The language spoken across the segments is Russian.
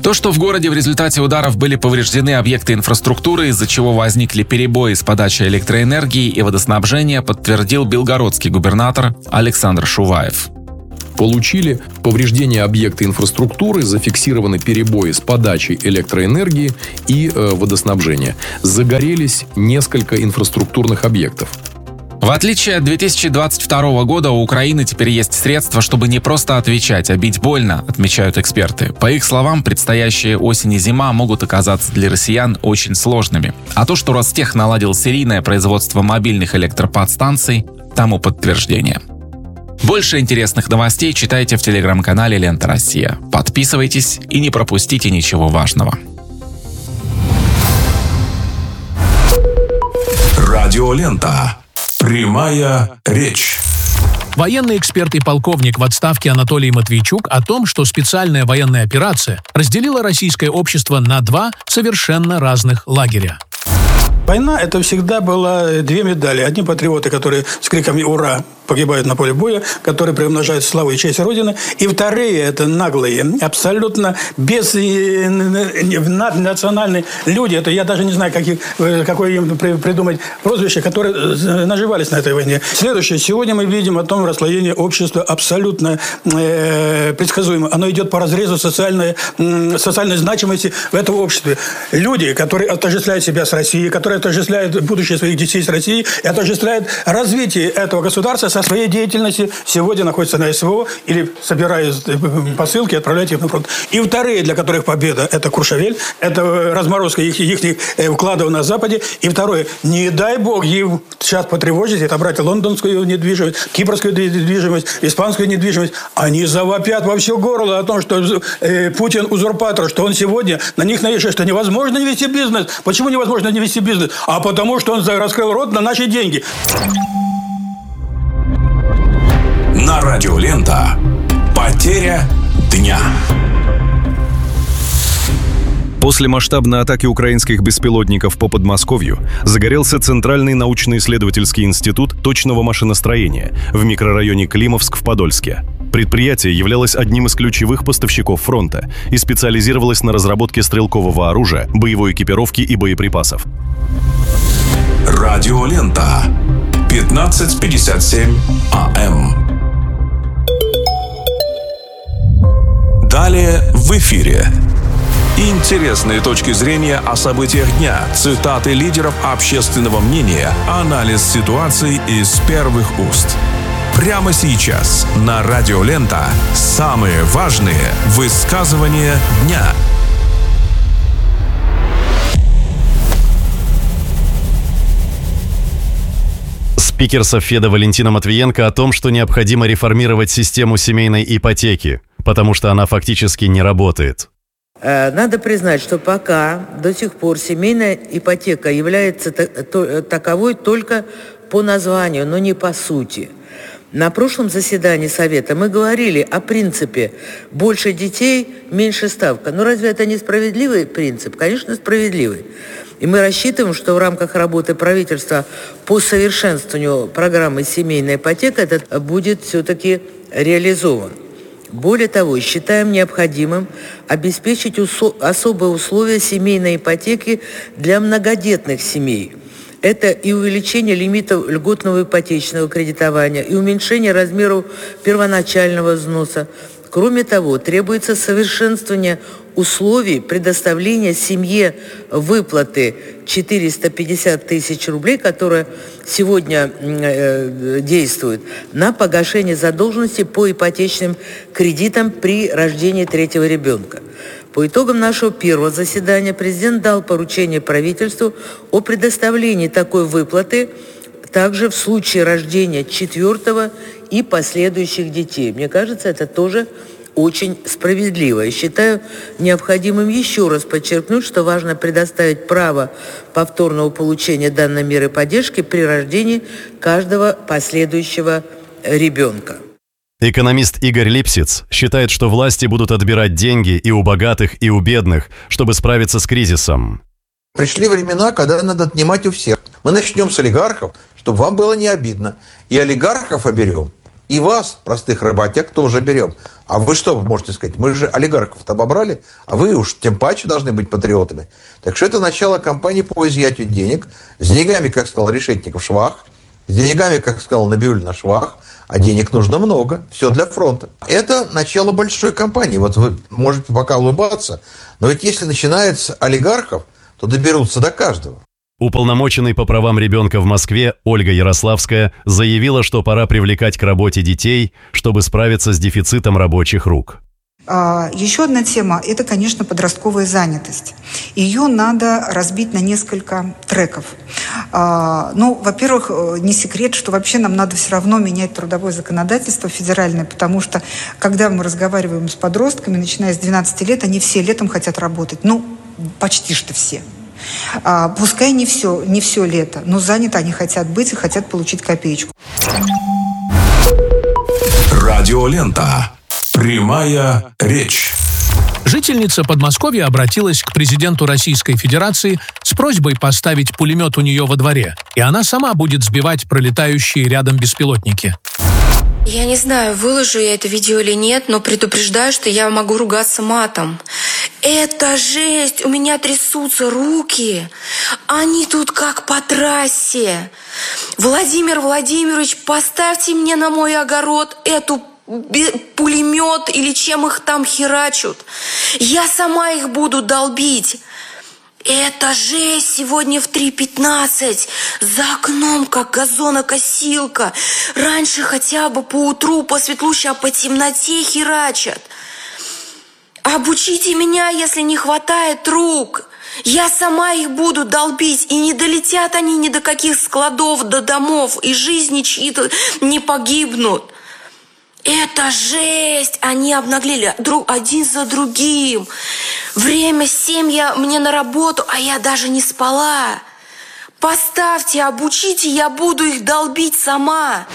То, что в городе в результате ударов были повреждены объекты инфраструктуры, из-за чего возникли перебои с подачей электроэнергии и водоснабжения, подтвердил белгородский губернатор Александр Шуваев. Получили повреждения объекта инфраструктуры, зафиксированы перебои с подачей электроэнергии и водоснабжения. Загорелись несколько инфраструктурных объектов. В отличие от 2022 года, у Украины теперь есть средства, чтобы не просто отвечать, а бить больно, отмечают эксперты. По их словам, предстоящие осень и зима могут оказаться для россиян очень сложными. А то, что Ростех наладил серийное производство мобильных электроподстанций, тому подтверждение. Больше интересных новостей читайте в телеграм-канале «Лента Россия». Подписывайтесь и не пропустите ничего важного. Радиолента. Прямая речь. Военный эксперт и полковник в отставке Анатолий Матвейчук о том, что специальная военная операция разделила российское общество на два совершенно разных лагеря. Война – это всегда было две медали. Одни патриоты, которые с криками «Ура!» погибают на поле боя, которые приумножают славу и честь Родины. И вторые – это наглые, абсолютно наднациональные люди. Это я даже не знаю, какое им придумать прозвище, которые наживались на этой войне. Следующее. Сегодня мы видим о том расслоении общества абсолютно предсказуемо. Оно идет по разрезу социальной значимости в этом обществе. Люди, которые отождествляют себя с Россией, которые отождествляют будущее своих детей с Россией и отождествляют развитие этого государства со своей деятельностью, сегодня находятся на СВО или собирают посылки, отправляют их на фронт. И вторые, для которых победа – это Куршавель, это разморозка их вкладов на Западе. И второе, не дай бог им сейчас потревожить, отобрать лондонскую недвижимость, кипрскую недвижимость, испанскую недвижимость. Они завопят во все горло о том, что Путин узурпатор, что он сегодня на них навешивает, что невозможно не вести бизнес. Почему невозможно не вести бизнес? А потому, что он раскрыл рот на наши деньги. На Радиолента. Потеря дня. После масштабной атаки украинских беспилотников по Подмосковью загорелся Центральный научно-исследовательский институт точного машиностроения в микрорайоне Климовск в Подольске. Предприятие являлось одним из ключевых поставщиков фронта и специализировалось на разработке стрелкового оружия, боевой экипировки и боеприпасов. Радиолента. 15:57 АМ. Далее в эфире. Интересные точки зрения о событиях дня, цитаты лидеров общественного мнения, анализ ситуации из первых уст. Прямо сейчас на Радиолента самые важные высказывания дня. Спикер Совфеда Валентина Матвиенко о том, что необходимо реформировать систему семейной ипотеки, потому что она фактически не работает. Надо признать, что пока до сих пор семейная ипотека является таковой только по названию, но не по сути. На прошлом заседании Совета мы говорили о принципе «больше детей, меньше ставка». Но разве это не справедливый принцип? Конечно, справедливый. И мы рассчитываем, что в рамках работы правительства по совершенствованию программы «Семейная ипотека» это будет все-таки реализован. Более того, считаем необходимым обеспечить особые условия семейной ипотеки для многодетных семей. Это и увеличение лимитов льготного ипотечного кредитования, и уменьшение размеров первоначального взноса. Кроме того, требуется совершенствование условий предоставления семье выплаты 450 тысяч рублей, которая сегодня действует, на погашение задолженности по ипотечным кредитам при рождении третьего ребенка. По итогам нашего первого заседания президент дал поручение правительству о предоставлении такой выплаты также в случае рождения четвертого и последующих детей. Мне кажется, это тоже очень справедливо. И считаю необходимым еще раз подчеркнуть, что важно предоставить право повторного получения данной меры поддержки при рождении каждого последующего ребенка. Экономист Игорь Липсиц считает, что власти будут отбирать деньги и у богатых, и у бедных, чтобы справиться с кризисом. Пришли времена, когда надо отнимать у всех. Мы начнем с олигархов, чтобы вам было не обидно. И олигархов оберем, И вас, простых работяг, тоже берем. А вы что можете сказать? Мы же олигархов-то обобрали, а вы уж тем паче должны быть патриотами. Так что это начало кампании по изъятию денег. С деньгами, как сказал Решетников, швах. С деньгами, как сказал Набиуллина, швах. А денег нужно много. Все для фронта. Это начало большой кампании. Вот вы можете пока улыбаться, но ведь если начинается с олигархов, то доберутся до каждого. Уполномоченный по правам ребенка в Москве Ольга Ярославская заявила, что пора привлекать к работе детей, чтобы справиться с дефицитом рабочих рук. Еще одна тема – это, конечно, подростковая занятость. Ее надо разбить на несколько треков. Во-первых, не секрет, что вообще нам надо все равно менять трудовое законодательство федеральное, потому что, когда мы разговариваем с подростками, начиная с 12 лет, они все летом хотят работать. Почти что все. Пускай не все лето, но заняты они хотят быть и хотят получить копеечку. Радиолента. Прямая речь. Жительница Подмосковья обратилась к президенту Российской Федерации с просьбой поставить пулемет у нее во дворе, и она сама будет сбивать пролетающие рядом беспилотники. Я не знаю, выложу я это видео или нет, но предупреждаю, что я могу ругаться матом. Это жесть! У меня трясутся руки. Они тут как по трассе. Владимир Владимирович, поставьте мне на мой огород эту пулемет или чем их там херачут. Я сама их буду долбить. Это жесть! Сегодня в 3:15 за окном как газонокосилка. Раньше хотя бы по утру, по светлу, сейчас по темноте херачат. Обучите меня, если не хватает рук. Я сама их буду долбить, и не долетят они ни до каких складов, до домов, и жизни чьи-то не погибнут. Это жесть! Они обнаглели один за другим. Время 7 мне на работу, а я даже не спала. Поставьте, обучите, я буду их долбить сама.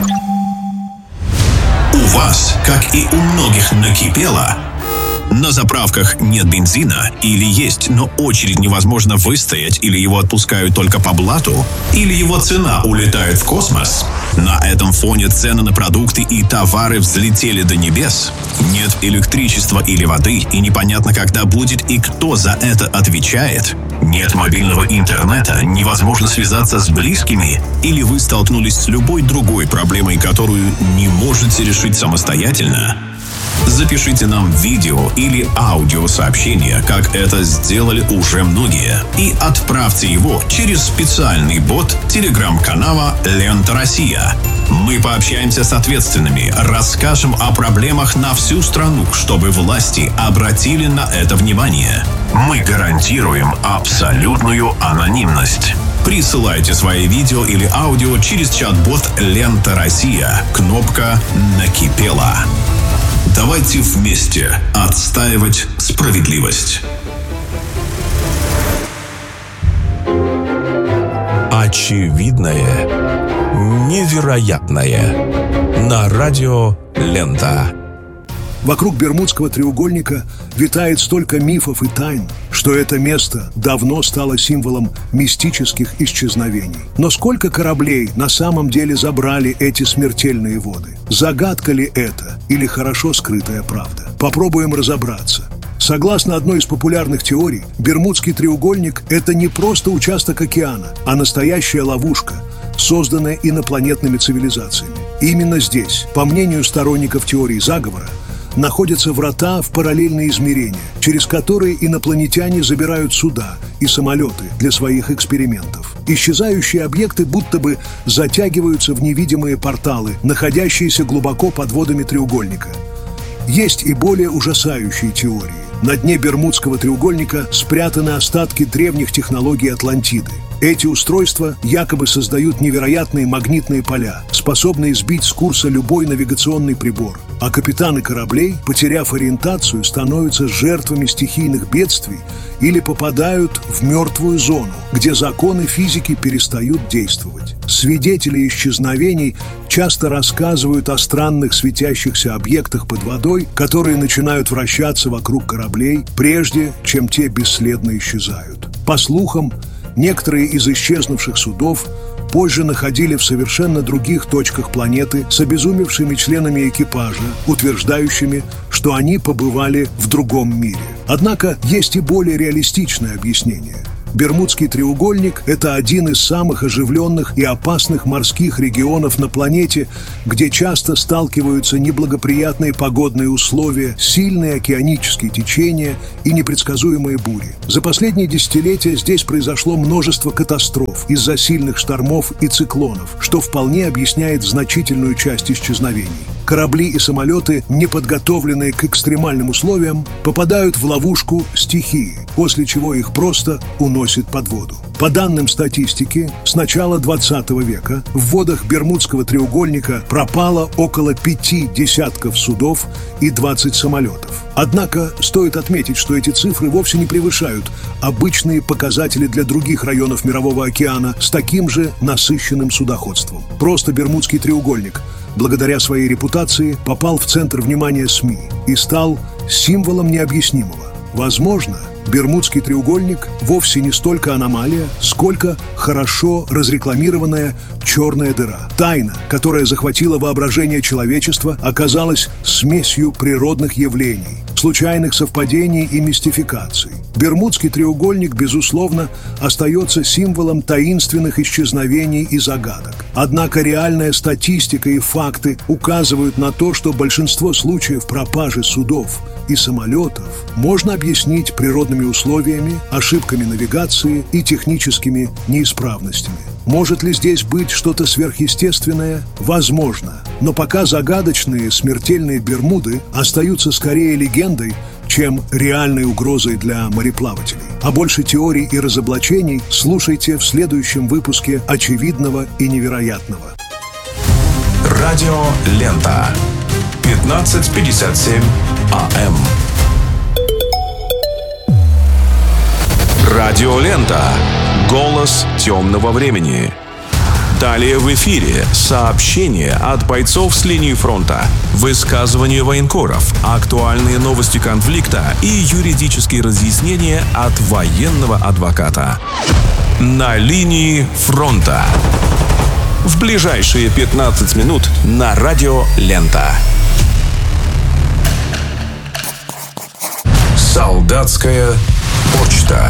У вас, как и у многих, накипело. На заправках нет бензина, или есть, но очередь невозможно выстоять, или его отпускают только по блату, или его цена улетает в космос. На этом фоне цены на продукты и товары взлетели до небес. Нет электричества или воды, и непонятно, когда будет и кто за это отвечает. Нет мобильного интернета, невозможно связаться с близкими, или вы столкнулись с любой другой проблемой, которую не можете решить самостоятельно. Запишите нам видео или аудиосообщение, как это сделали уже многие, и отправьте его через специальный бот телеграм-канала «Лента Россия». Мы пообщаемся с ответственными, расскажем о проблемах на всю страну, чтобы власти обратили на это внимание. Мы гарантируем абсолютную анонимность. Присылайте свои видео или аудио через чат-бот «Лента Россия». Кнопка «Накипело». Давайте вместе отстаивать справедливость. Очевидное, невероятное. На радио «Лента». Вокруг Бермудского треугольника витает столько мифов и тайн, что это место давно стало символом мистических исчезновений. Но сколько кораблей на самом деле забрали эти смертельные воды? Загадка ли это или хорошо скрытая правда? Попробуем разобраться. Согласно одной из популярных теорий, Бермудский треугольник – это не просто участок океана, а настоящая ловушка, созданная инопланетными цивилизациями. Именно здесь, по мнению сторонников теории заговора, находятся врата в параллельные измерения, через которые инопланетяне забирают суда и самолеты для своих экспериментов. Исчезающие объекты будто бы затягиваются в невидимые порталы, находящиеся глубоко под водами треугольника. Есть и более ужасающие теории. На дне Бермудского треугольника спрятаны остатки древних технологий Атлантиды. Эти устройства якобы создают невероятные магнитные поля, способные сбить с курса любой навигационный прибор. А капитаны кораблей, потеряв ориентацию, становятся жертвами стихийных бедствий или попадают в мертвую зону, где законы физики перестают действовать. Свидетели исчезновений часто рассказывают о странных светящихся объектах под водой, которые начинают вращаться вокруг кораблей, прежде чем те бесследно исчезают. По слухам, некоторые из исчезнувших судов позже находили в совершенно других точках планеты с обезумевшими членами экипажа, утверждающими, что они побывали в другом мире. Однако есть и более реалистичное объяснение. Бермудский треугольник – это один из самых оживленных и опасных морских регионов на планете, где часто сталкиваются неблагоприятные погодные условия, сильные океанические течения и непредсказуемые бури. За последние десятилетия здесь произошло множество катастроф из-за сильных штормов и циклонов, что вполне объясняет значительную часть исчезновений. Корабли и самолеты, не подготовленные к экстремальным условиям, попадают в ловушку стихии, после чего их просто уносит под воду. По данным статистики, с начала 20 века в водах Бермудского треугольника пропало около 5 десятков судов и 20 самолетов. Однако стоит отметить, что эти цифры вовсе не превышают обычные показатели для других районов Мирового океана с таким же насыщенным судоходством. Просто Бермудский треугольник, благодаря своей репутации, попал в центр внимания СМИ и стал символом необъяснимого. Возможно, Бермудский треугольник вовсе не столько аномалия, сколько хорошо разрекламированная черная дыра. Тайна, которая захватила воображение человечества, оказалась смесью природных явлений, случайных совпадений и мистификаций. Бермудский треугольник, безусловно, остается символом таинственных исчезновений и загадок. Однако реальная статистика и факты указывают на то, что большинство случаев пропажи судов и самолетов можно объяснить природными условиями, ошибками навигации и техническими неисправностями. Может ли здесь быть что-то сверхъестественное? Возможно. Но пока загадочные смертельные Бермуды остаются скорее легендой, чем реальной угрозой для мореплавателей. А больше теорий и разоблачений слушайте в следующем выпуске «Очевидного и невероятного». Радио «Лента». 15:57 АМ. Радио «Лента». Голос темного времени. Далее в эфире сообщения от бойцов с линии фронта, высказывания военкоров, актуальные новости конфликта и юридические разъяснения от военного адвоката. На линии фронта. В ближайшие 15 минут на радио «Лента». Солдатская почта.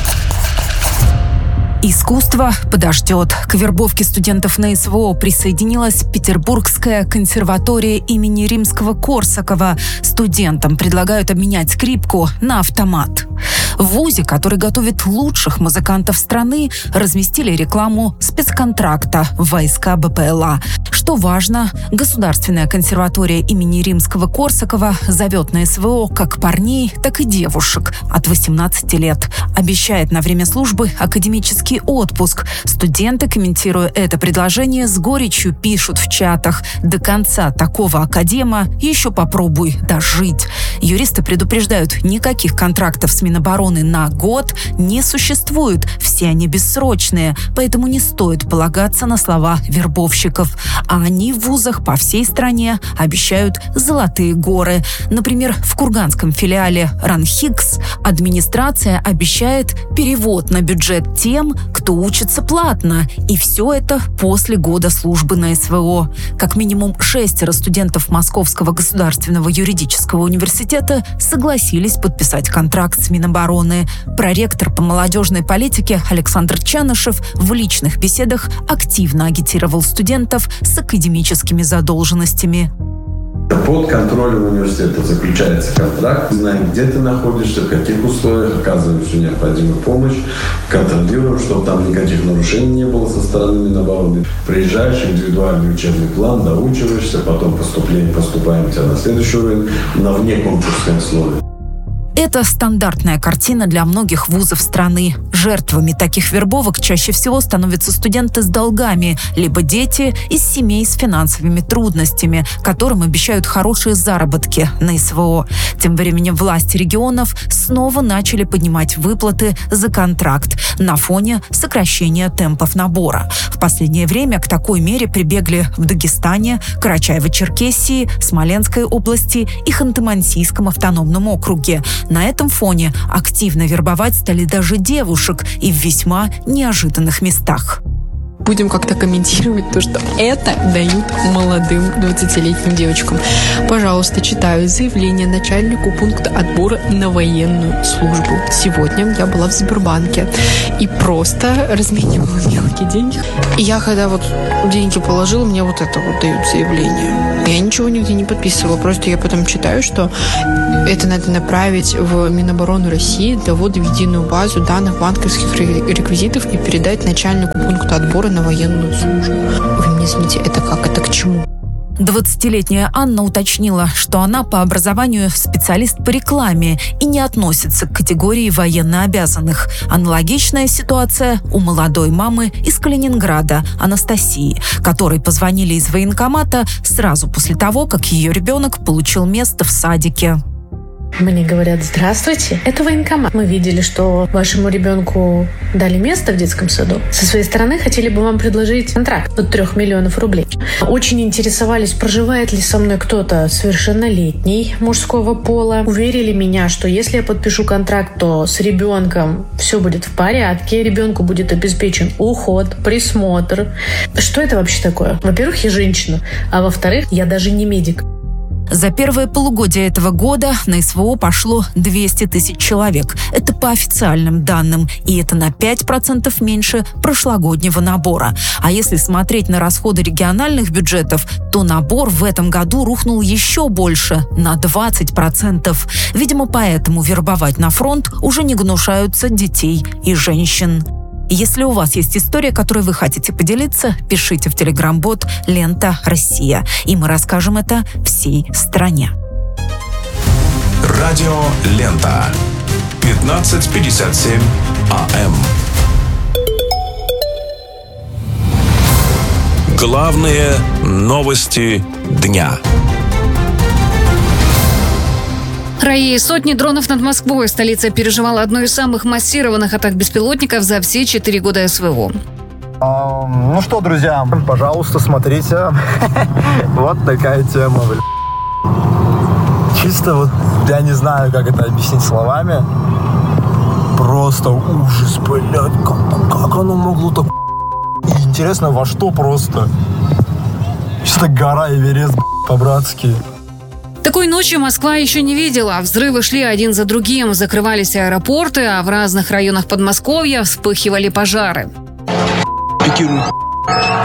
Искусство подождет. К вербовке студентов на СВО присоединилась Петербургская консерватория имени Римского-Корсакова. Студентам предлагают обменять скрипку на автомат. В вузе, который готовит лучших музыкантов страны, разместили рекламу спецконтракта в войска БПЛА. Что важно, Государственная консерватория имени Римского-Корсакова зовет на СВО как парней, так и девушек от 18 лет. Обещает на время службы академический отпуск. Студенты, комментируя это предложение, с горечью пишут в чатах: до конца такого академа еще попробуй дожить. Юристы предупреждают, никаких контрактов с Минобороны на год не существует. Все они бессрочные, поэтому не стоит полагаться на слова вербовщиков. А они в вузах по всей стране обещают золотые горы. Например, в курганском филиале РАНХИКС администрация обещает перевод на бюджет тем, кто учится платно. И все это после года службы на СВО. Как минимум 6 студентов Московского государственного юридического университета согласились подписать контракт с Минобороны. Проректор по молодежной политике Александр Чанышев в личных беседах активно агитировал студентов с академическими задолженностями. Под контролем университета заключается контракт. Знаем, где ты находишься, в каких условиях, оказываем всю необходимую помощь, контролируем, чтобы там никаких нарушений не было со стороны Минобороны. Приезжаешь, индивидуальный учебный план, доучиваешься, потом поступаем тебя на следующий уровень на внеконкурсные условия. Это стандартная картина для многих вузов страны. Жертвами таких вербовок чаще всего становятся студенты с долгами, либо дети из семей с финансовыми трудностями, которым обещают хорошие заработки на СВО. Тем временем власти регионов снова начали поднимать выплаты за контракт на фоне сокращения темпов набора. В последнее время к такой мере прибегли в Дагестане, Карачаево-Черкесии, Смоленской области и Ханты-Мансийском автономном округе. На этом фоне активно вербовать стали даже девушек и в весьма неожиданных местах. будем как-то комментировать то, что это дают молодым 20-летним девочкам. Пожалуйста, читаю заявление начальнику пункта отбора на военную службу. Сегодня я была в Сбербанке и просто разменивала мелкие деньги. И я когда вот деньги положила, мне вот это вот дают заявление. Я ничего нигде не подписывала, просто я потом читаю, что это надо направить в Минобороны России для ввода в единую базу данных банковских реквизитов и передать начальнику пункта отбора на военную службу. Вы мне извините, это как? Это к чему? 20-летняя Анна уточнила, что она по образованию специалист по рекламе и не относится к категории военнообязанных. Аналогичная ситуация у молодой мамы из Калининграда, Анастасии, которой позвонили из военкомата сразу после того, как ее ребенок получил место в садике. Мне говорят: здравствуйте, это военкомат. Мы видели, что вашему ребенку дали место в детском саду. Со своей стороны хотели бы вам предложить контракт от 3 миллионов рублей. Очень интересовались, проживает ли со мной кто-то совершеннолетний мужского пола. Уверили меня, что если я подпишу контракт, то с ребенком все будет в порядке, ребенку будет обеспечен уход, присмотр. Что это вообще такое? Во-первых, я женщина, а во-вторых, я даже не медик. За первое полугодие этого года на СВО пошло 200 тысяч человек. Это по официальным данным. И это на 5% меньше прошлогоднего набора. А если смотреть на расходы региональных бюджетов, то набор в этом году рухнул еще больше, на 20%. Видимо, поэтому вербовать на фронт уже не гнушаются детей и женщин. Если у вас есть история, которой вы хотите поделиться, пишите в телеграм-бот «Лента Россия», и мы расскажем это всей стране. Радио «Лента». 15:57 АМ. Главные новости дня. Раи, сотни дронов над Москвой. Столица переживала одну из самых массированных атак беспилотников за все 4 года СВО. Ну что, друзья, пожалуйста, смотрите. Вот такая тема, Чисто вот, я не знаю, как это объяснить словами. Просто ужас, блядь, как оно могло так... И интересно, во что просто. Чисто гора Эверест, по-братски. Такой ночью Москва еще не видела. Взрывы шли один за другим, закрывались аэропорты, а в разных районах Подмосковья вспыхивали пожары. Пикируют.